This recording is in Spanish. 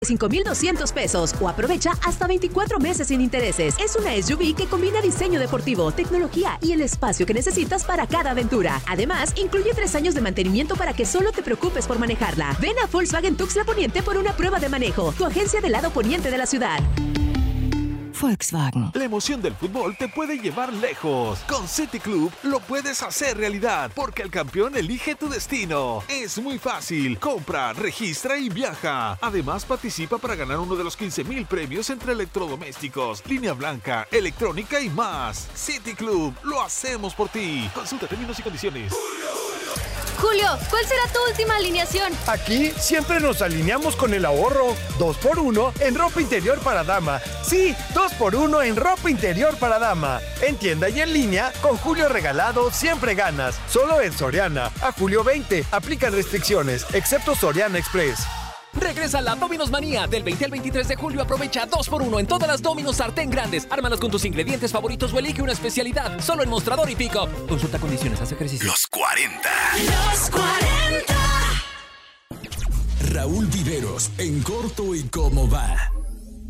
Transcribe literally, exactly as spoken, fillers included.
cinco mil doscientos pesos o aprovecha hasta veinticuatro meses sin intereses. Es una S U V que combina diseño deportivo, tecnología y el espacio que necesitas para cada aventura. Además, incluye tres años de mantenimiento para que solo te preocupes por manejarla. Ven a Volkswagen Tuxtla Poniente por una prueba de manejo. Tu agencia del lado poniente de la ciudad. Volkswagen. La emoción del fútbol te puede llevar lejos. Con City Club lo puedes hacer realidad porque el campeón elige tu destino. Es muy fácil. Compra, registra y viaja. Además, participa para ganar uno de los quince mil premios entre electrodomésticos, línea blanca, electrónica y más. City Club, lo hacemos por ti. Consulta términos y condiciones. Julio, ¿cuál será tu última alineación? Aquí siempre nos alineamos con el ahorro. Dos por uno en ropa interior para dama. Sí, dos por uno en ropa interior para dama. En tienda y en línea, con Julio regalado siempre ganas. Solo en Soriana. A julio veinte. Aplican restricciones, excepto Soriana Express. Regresa la Domino's Manía. Del veinte al veintitrés de julio aprovecha dos por uno en todas las Domino's sartén grandes. Ármalas con tus ingredientes favoritos o elige una especialidad. Solo en Mostrador y Pick Up. Consulta condiciones, haz ejercicio. Los cuarenta. Los cuarenta. Raúl Viveros en corto y cómo va.